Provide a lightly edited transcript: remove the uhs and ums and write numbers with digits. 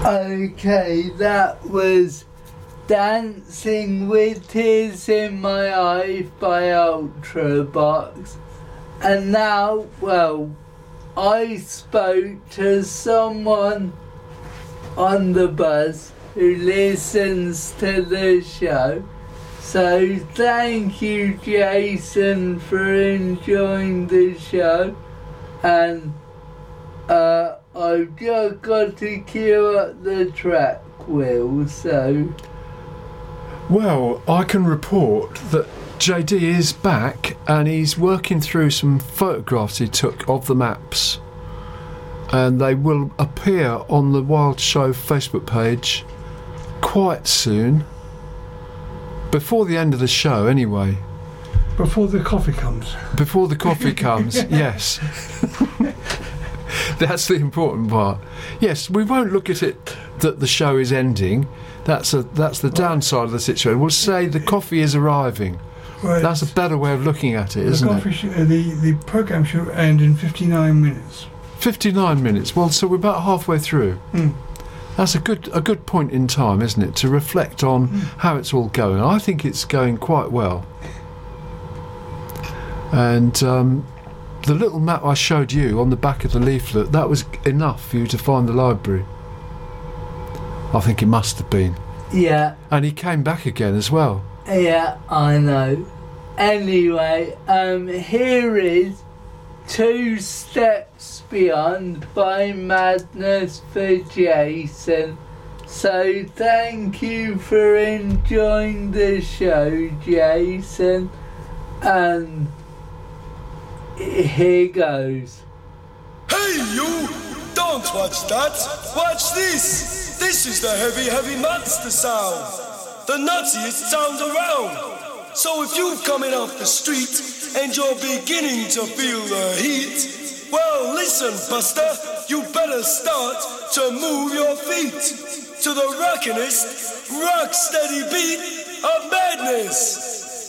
Okay, that was Dancing with Tears in My Eyes by Ultravox. And now, well, I spoke to someone on the bus who listens to the show. So thank you, Jason, for enjoying the show. And I've just got to queue up the track, Will, so... Well, I can report that JD is back and he's working through some photographs he took of the maps, and they will appear on the Wild Show Facebook page quite soon, before the end of the show anyway. Before the coffee comes. Before the coffee comes, yes. That's the important part. Yes, we won't look at it that the show is ending. That's the downside of the situation. We'll say the coffee is arriving. Right. That's a better way of looking at it, isn't it? The programme should end in 59 minutes. 59 minutes. Well, so we're about halfway through. That's a good point in time, isn't it, to reflect on how it's all going. I think it's going quite well. And the little map I showed you on the back of the leaflet, that was enough for you to find the library. I think it must have been. Yeah. And he came back again as well. Yeah, I know. Anyway, here is Two Steps Beyond by Madness for Jason. So thank you for enjoying the show, Jason. And here goes. Hey you! Don't watch that! Watch this! This is the heavy, heavy monster sound! The nuttiest sound around! So if you're coming off the street and you're beginning to feel the heat, well listen, Buster, you better start to move your feet to the rockinest, rock steady beat of madness!